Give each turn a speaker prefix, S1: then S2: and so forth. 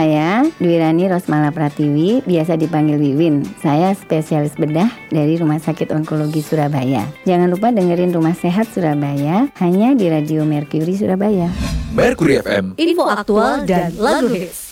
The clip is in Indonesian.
S1: Saya Dwirani Rosmala Pratiwi, biasa dipanggil Wiwin. Saya spesialis bedah dari Rumah Sakit Onkologi Surabaya. Jangan lupa dengerin Rumah Sehat Surabaya hanya di Radio Mercury Surabaya.
S2: Mercury FM,
S3: info aktual dan lagu hits.